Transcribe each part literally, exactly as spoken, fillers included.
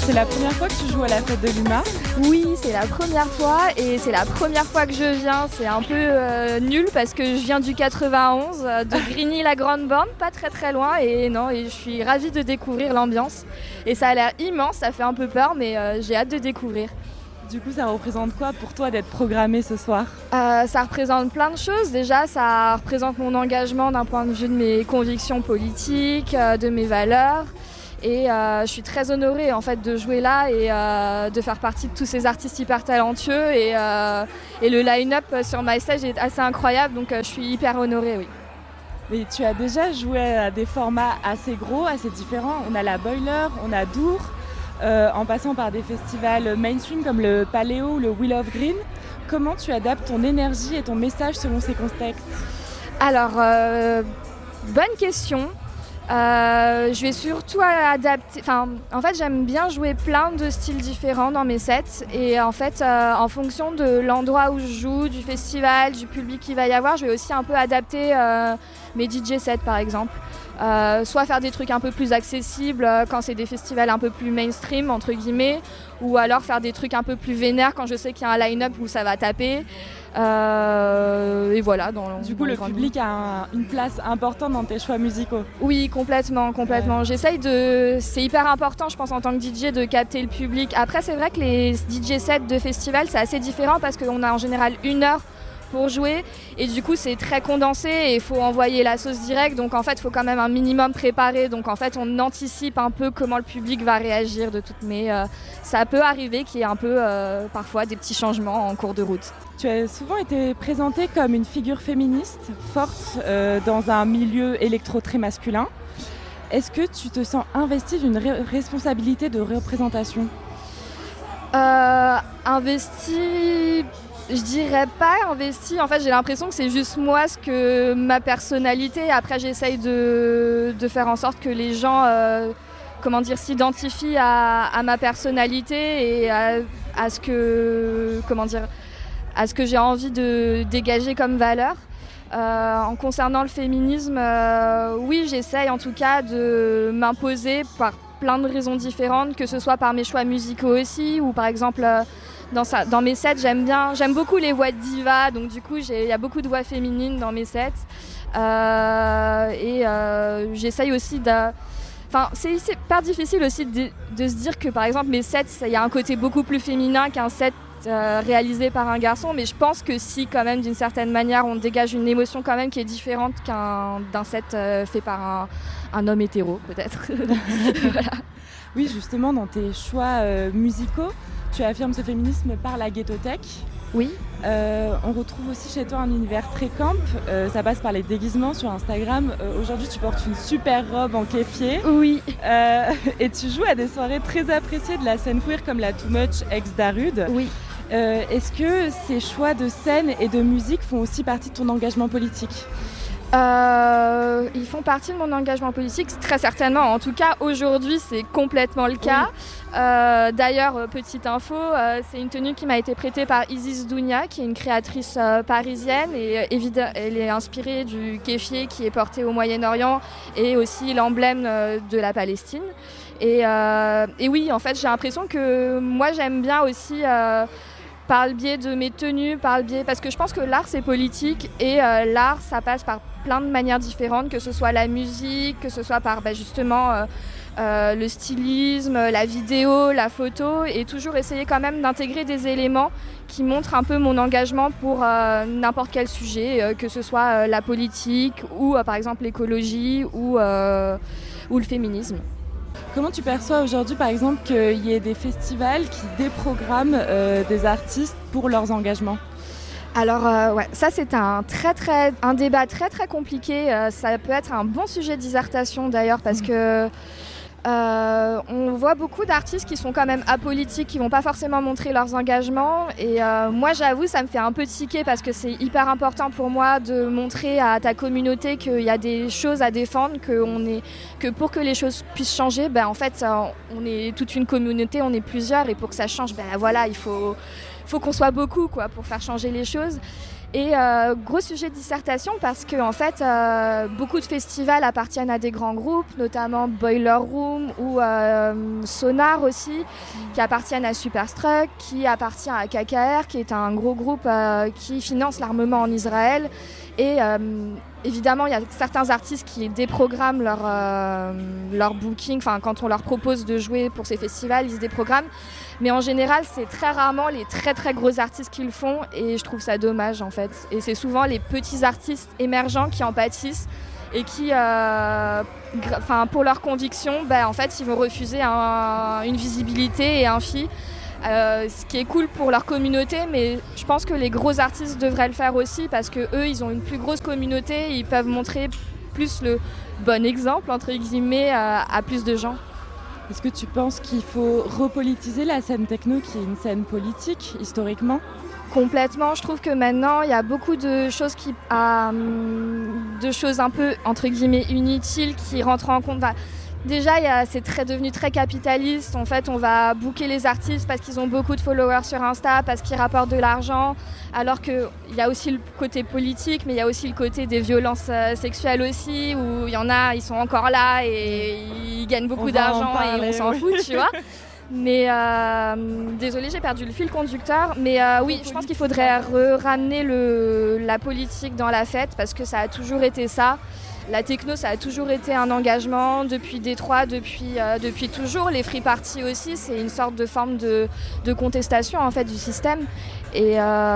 C'est la première fois que tu joues à la fête de l'U M A ? Oui, c'est la première fois et c'est la première fois que je viens. C'est un peu euh, nul parce que je viens du quatre-vingt-onze, de Grigny-la-Grande-Borne, pas très très loin. Et non, et je suis ravie de découvrir l'ambiance. Et ça a l'air immense, ça fait un peu peur, mais euh, j'ai hâte de découvrir. Du coup, ça représente quoi pour toi d'être programmée ce soir ? euh, Ça représente plein de choses. Déjà, ça représente mon engagement d'un point de vue de mes convictions politiques, euh, de mes valeurs. Et euh, je suis très honorée en fait de jouer là et euh, de faire partie de tous ces artistes hyper talentueux et, euh, et le line-up sur My Stage est assez incroyable, donc euh, je suis hyper honorée, oui. Mais tu as déjà joué à des formats assez gros, assez différents. On a la Boiler, on a Dour, euh, en passant par des festivals mainstream comme le Paléo ou le Wheel of Green. Comment tu adaptes ton énergie et ton message selon ces contextes ? Alors, euh, bonne question. Euh, je vais surtout adapter. Enfin, en fait, j'aime bien jouer plein de styles différents dans mes sets. Et en fait, euh, en fonction de l'endroit où je joue, du festival, du public qu'il va y avoir, je vais aussi un peu adapter euh, mes D J sets, par exemple. Euh, soit faire des trucs un peu plus accessibles euh, quand c'est des festivals un peu plus mainstream, entre guillemets, ou alors faire des trucs un peu plus vénères quand je sais qu'il y a un line-up où ça va taper. Euh, et voilà. Dans, du coup, dans le public a un, une place importante dans tes choix musicaux. Oui, complètement, complètement. Ouais. J'essaye de... C'est hyper important, je pense, en tant que D J, de capter le public. Après, c'est vrai que les D J sets de festival, c'est assez différent parce qu'on a en général une heure pour jouer et du coup c'est très condensé et il faut envoyer la sauce directe, donc en fait il faut quand même un minimum préparer, donc en fait on anticipe un peu comment le public va réagir de toutes, mais euh, ça peut arriver qu'il y ait un peu euh, parfois des petits changements en cours de route. Tu as souvent été présentée comme une figure féministe forte euh, dans un milieu électro très masculin. Est-ce que tu te sens investie d'une ré- responsabilité de représentation ? euh, Investie... Je dirais pas investi, en fait j'ai l'impression que c'est juste moi, ce que ma personnalité. Après j'essaye de, de faire en sorte que les gens euh, comment dire, s'identifient à, à ma personnalité et à, à, ce que, comment dire, à ce que j'ai envie de dégager comme valeur. Euh, en concernant le féminisme, euh, oui j'essaye en tout cas de m'imposer par plein de raisons différentes, que ce soit par mes choix musicaux aussi, ou par exemple euh, Dans, ça, dans mes sets, j'aime bien, j'aime beaucoup les voix de diva, donc du coup, il y a beaucoup de voix féminines dans mes sets. Euh, et euh, j'essaye aussi de... Enfin, c'est, c'est pas difficile aussi de, de se dire que, par exemple, mes sets, il y a un côté beaucoup plus féminin qu'un set euh, réalisé par un garçon, mais je pense que si, quand même, d'une certaine manière, on dégage une émotion quand même qui est différente qu'un, d'un set euh, fait par un, un homme hétéro, peut-être. Voilà. Oui, justement, dans tes choix euh, musicaux, tu affirmes ce féminisme par la ghetto-tech. Oui. Euh, on retrouve aussi chez toi un univers très camp. Euh, ça passe par les déguisements sur Instagram. Euh, aujourd'hui, tu portes une super robe en kéfier. Oui. Euh, et tu joues à des soirées très appréciées de la scène queer comme la Too Much ex Darude. Oui. Euh, est-ce que ces choix de scène et de musique font aussi partie de ton engagement politique ? Euh, ils font partie de mon engagement politique, très certainement. En tout cas, aujourd'hui, c'est complètement le cas. Oui. Euh, d'ailleurs, petite info, euh, c'est une tenue qui m'a été prêtée par Isis Dounia, qui est une créatrice euh, parisienne. Et euh, évidemment, elle est inspirée du kéfier qui est porté au Moyen-Orient et aussi l'emblème euh, de la Palestine. Et, euh, et oui, en fait, j'ai l'impression que moi, j'aime bien aussi... Euh, par le biais de mes tenues, par le biais... parce que je pense que l'art c'est politique et euh, l'art ça passe par plein de manières différentes, que ce soit la musique, que ce soit par bah, justement euh, euh, le stylisme, la vidéo, la photo, et toujours essayer quand même d'intégrer des éléments qui montrent un peu mon engagement pour euh, n'importe quel sujet, euh, que ce soit euh, la politique ou euh, par exemple l'écologie ou, euh, ou le féminisme. Comment tu perçois aujourd'hui, par exemple, qu'il y ait des festivals qui déprogramment euh, des artistes pour leurs engagements ? Alors, euh, ouais, ça c'est un, très, très, un débat très très compliqué. Euh, ça peut être un bon sujet de dissertation d'ailleurs parce mmh. que euh, on voit beaucoup d'artistes qui sont quand même apolitiques, qui vont pas forcément montrer leurs engagements. Et euh, moi, j'avoue, ça me fait un peu tiquer parce que c'est hyper important pour moi de montrer à ta communauté qu'il y a des choses à défendre, que, on est, que pour que les choses puissent changer, ben, en fait, on est toute une communauté, on est plusieurs, et pour que ça change, ben, voilà, il faut, faut qu'on soit beaucoup quoi, pour faire changer les choses. Et euh, gros sujet de dissertation parce que en fait, euh, beaucoup de festivals appartiennent à des grands groupes, notamment Boiler Room ou euh, Sonar aussi, mmh. qui appartiennent à Superstruck, qui appartient à K K R, qui est un gros groupe euh, qui finance l'armement en Israël. Et euh, évidemment, il y a certains artistes qui déprogramment leur, euh, leur booking. Enfin, quand on leur propose de jouer pour ces festivals, ils se déprogramment. Mais en général, c'est très rarement les très très gros artistes qui le font. Et je trouve ça dommage, en fait. Et c'est souvent les petits artistes émergents qui en pâtissent et qui, euh, gra- pour leurs convictions, bah, en fait, ils vont refuser un, une visibilité et un fee. Euh, ce qui est cool pour leur communauté, mais je pense que les gros artistes devraient le faire aussi parce que eux, ils ont une plus grosse communauté, ils peuvent montrer plus le bon exemple entre guillemets à, à plus de gens. Est-ce que tu penses qu'il faut repolitiser la scène techno, qui est une scène politique historiquement ? Complètement. Je trouve que maintenant, il y a beaucoup de choses qui, euh, de choses un peu entre guillemets inutiles qui rentrent en compte. Enfin, Déjà, y a, c'est très, devenu très capitaliste. En fait, on va booker les artistes parce qu'ils ont beaucoup de followers sur Insta, parce qu'ils rapportent de l'argent. Alors qu'il y a aussi le côté politique, mais il y a aussi le côté des violences euh, sexuelles aussi, où il y en a, ils sont encore là et ils gagnent beaucoup on d'argent parler, et on s'en oui. fout, tu vois. Mais euh, désolée, j'ai perdu le fil conducteur. Mais euh, oui, je pense qu'il faudrait re- ramener le, la politique dans la fête parce que ça a toujours été ça. La techno, ça a toujours été un engagement depuis Détroit, depuis, euh, depuis toujours. Les free parties aussi, c'est une sorte de forme de, de contestation en fait, du système. Et,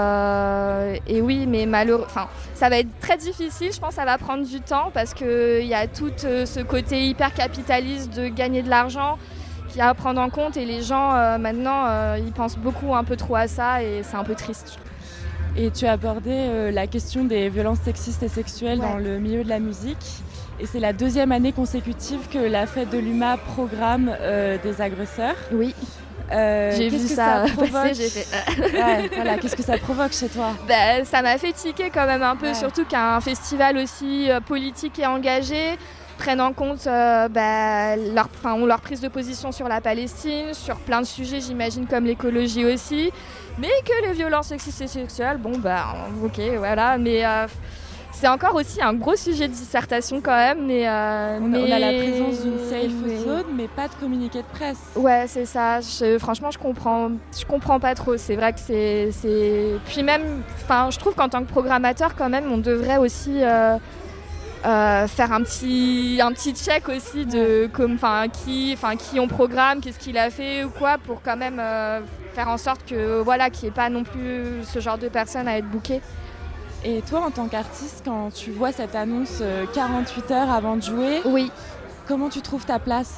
euh, et oui, mais malheureux, enfin, ça va être très difficile. Je pense que ça va prendre du temps parce qu'il y a tout euh, ce côté hyper capitaliste de gagner de l'argent qu'il y a à prendre en compte. Et les gens, euh, maintenant, euh, ils pensent beaucoup un peu trop à ça et c'est un peu triste. Et tu as abordé euh, la question des violences sexistes et sexuelles ouais. dans le milieu de la musique. Et c'est la deuxième année consécutive que la fête de l'U M A programme euh, des agresseurs. Oui. Euh, j'ai vu ça, ça passer, j'ai fait... ouais, voilà. Qu'est-ce que ça provoque chez toi ? bah, Ça m'a fait tiquer quand même un peu, ouais. surtout qu'un festival aussi euh, politique et engagé prennent en compte euh, bah, leur, ont leur prise de position sur la Palestine, sur plein de sujets, j'imagine, comme l'écologie aussi. Mais que les violences sexistes et sexuelles, bon bah ok, voilà, mais euh, c'est encore aussi un gros sujet de dissertation quand même. Mais, euh, on, mais... on a la présence d'une safe mais... zone, mais pas de communiqué de presse. Ouais, c'est ça. Je, franchement, je comprends, je comprends pas trop. C'est vrai que c'est, c'est... Puis même, enfin, je trouve qu'en tant que programmateur, quand même, on devrait aussi euh, euh, faire un petit, un petit check aussi de, comme, enfin, qui, enfin, qui on programme, qu'est-ce qu'il a fait ou quoi, pour quand même. Euh, faire en sorte que voilà, qu'il n'y ait pas non plus ce genre de personnes à être bookées. Et toi, en tant qu'artiste, quand tu vois cette annonce euh, quarante-huit heures avant de jouer, oui. comment tu trouves ta place ?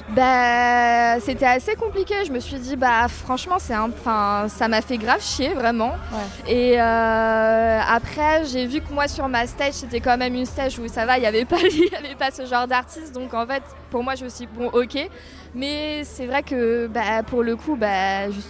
Bah, c'était assez compliqué. Je me suis dit, bah, franchement, c'est un, enfin, ça m'a fait grave chier, vraiment. Ouais. Et euh, après, j'ai vu que moi, sur ma stage, c'était quand même une stage où ça va, il n'y avait pas, il y avait pas ce genre d'artiste. Donc, en fait, pour moi, je me suis dit, bon, ok. Mais c'est vrai que, bah, pour le coup, bah, je,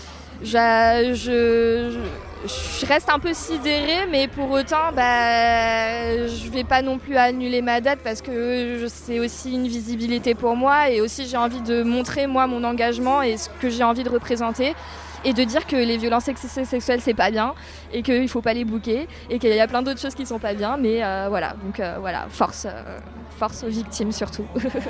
je, je, je reste un peu sidérée, mais pour autant, bah, je vais pas non plus annuler ma date parce que c'est aussi une visibilité pour moi et aussi j'ai envie de montrer moi mon engagement et ce que j'ai envie de représenter et de dire que les violences sexistes et sexuelles c'est pas bien et qu'il faut pas les booker et qu'il y a plein d'autres choses qui sont pas bien, mais euh, voilà, donc euh, voilà, force, euh, force aux victimes surtout.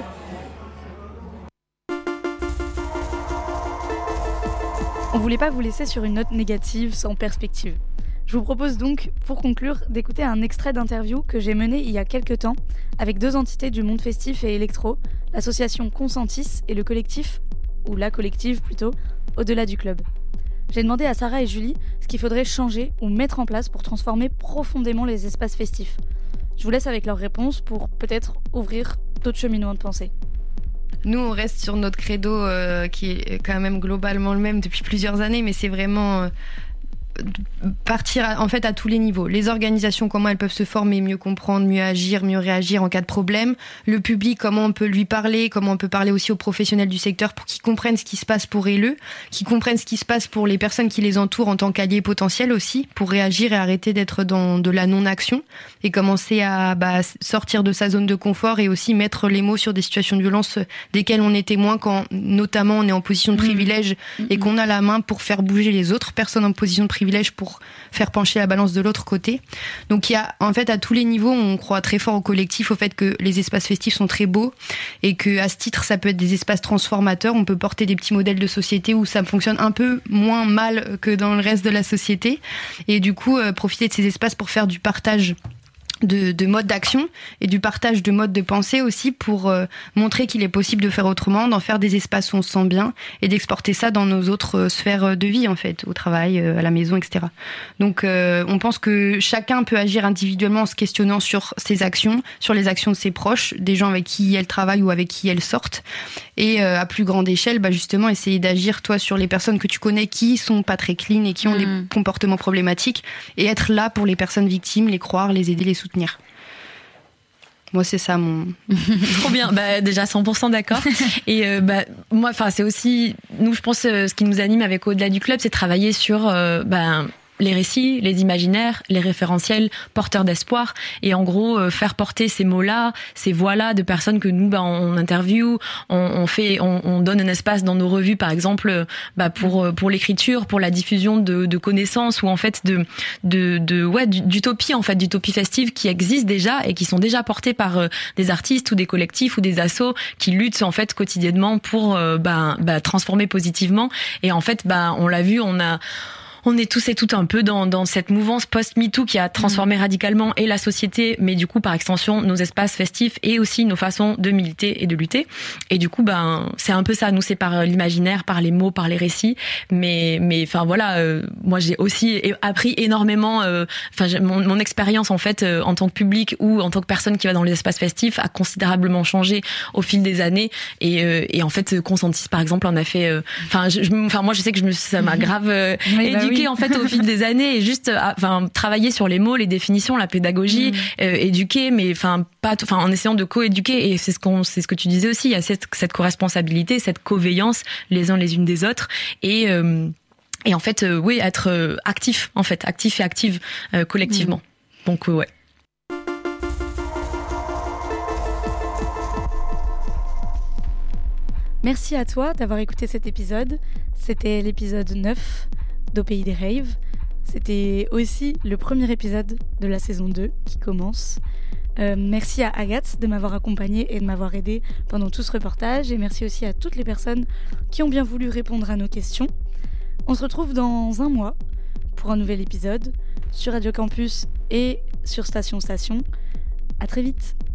On voulait pas vous laisser sur une note négative, sans perspective. Je vous propose donc, pour conclure, d'écouter un extrait d'interview que j'ai mené il y a quelques temps avec deux entités du monde festif et électro, l'association Consentis et le collectif, ou la collective plutôt, Au-delà du club. J'ai demandé à Sarah et Julie ce qu'il faudrait changer ou mettre en place pour transformer profondément les espaces festifs. Je vous laisse avec leurs réponses pour peut-être ouvrir d'autres cheminements de pensée. Nous, on reste sur notre credo euh, qui est quand même globalement le même depuis plusieurs années, mais c'est vraiment euh, partir à, en fait à tous les niveaux. Les organisations, comment elles peuvent se former, mieux comprendre, mieux agir, mieux réagir en cas de problème. Le public, comment on peut lui parler, comment on peut parler aussi aux professionnels du secteur pour qu'ils comprennent ce qui se passe pour eux, qu'ils comprennent ce qui se passe pour les personnes qui les entourent en tant qu'alliés potentiels aussi, pour réagir et arrêter d'être dans de la non-action et commencer à bah, sortir de sa zone de confort et aussi mettre les mots sur des situations de violence desquelles on est témoin quand notamment on est en position de privilège mmh. et qu'on a la main pour faire bouger les autres personnes en position de privilège privilèges pour faire pencher la balance de l'autre côté. Donc il y a, en fait, à tous les niveaux, on croit très fort au collectif, au fait que les espaces festifs sont très beaux et que à ce titre, ça peut être des espaces transformateurs. On peut porter des petits modèles de société où ça fonctionne un peu moins mal que dans le reste de la société. Et du coup, euh, profiter de ces espaces pour faire du partage de, de modes d'action et du partage de modes de pensée aussi pour euh, montrer qu'il est possible de faire autrement, d'en faire des espaces où on se sent bien et d'exporter ça dans nos autres euh, sphères de vie en fait, au travail, euh, à la maison, et cetera. Donc euh, on pense que chacun peut agir individuellement en se questionnant sur ses actions, sur les actions de ses proches, des gens avec qui elles travaillent ou avec qui elles sortent, et euh, à plus grande échelle, bah justement essayer d'agir toi sur les personnes que tu connais qui sont pas très clean et qui ont mmh. des comportements problématiques et être là pour les personnes victimes, les croire, les aider, les soutenir. Moi, c'est ça mon. Trop bien. Bah, déjà cent pour cent d'accord. Et euh, bah, moi, enfin, c'est aussi nous, je pense, euh, ce qui nous anime avec Au-delà du club, c'est travailler sur euh, bah, les récits, les imaginaires, les référentiels porteurs d'espoir, et en gros euh, faire porter ces mots-là, ces voix-là de personnes que nous bah, on interview, on, on fait, on, on donne un espace dans nos revues par exemple bah, pour pour l'écriture, pour la diffusion de, de connaissances ou en fait de de, de ouais d'utopie en fait d'utopie festive qui existent déjà et qui sont déjà portées par euh, des artistes ou des collectifs ou des assos qui luttent en fait quotidiennement pour euh, bah, bah, transformer positivement. Et en fait bah on l'a vu, on a On est tous et toutes un peu dans, dans cette mouvance post-MeToo qui a transformé mmh. radicalement et la société, mais du coup, par extension, nos espaces festifs et aussi nos façons de militer et de lutter. Et du coup, ben, c'est un peu ça. Nous, c'est par l'imaginaire, par les mots, par les récits. Mais, mais, enfin, voilà, euh, moi, j'ai aussi appris énormément, enfin, euh, mon, mon expérience, en fait, euh, en tant que public ou en tant que personne qui va dans les espaces festifs a considérablement changé au fil des années. Et, euh, et en fait, Consentis, par exemple, en a fait, enfin, euh, enfin, moi, je sais que je me, ça m'a grave euh, oui, éduqué. Bah oui. En fait au fil des années et juste enfin travailler sur les mots, les définitions, la pédagogie, mmh. euh, éduquer mais enfin pas enfin en essayant de co-éduquer, et c'est ce qu'on c'est ce que tu disais aussi, il y a cette cette co-responsabilité, cette co-veillance les uns les unes des autres, et euh, et en fait euh, oui être euh, actif en fait actif et active euh, collectivement. Mmh. Donc euh, ouais. Merci à toi d'avoir écouté cet épisode. C'était l'épisode neuf d'Au Pays des Raves. C'était aussi le premier épisode de la saison deux qui commence. Euh, merci à Agathe de m'avoir accompagnée et de m'avoir aidée pendant tout ce reportage. Et merci aussi à toutes les personnes qui ont bien voulu répondre à nos questions. On se retrouve dans un mois pour un nouvel épisode sur Radio Campus et sur Station Station. À très vite.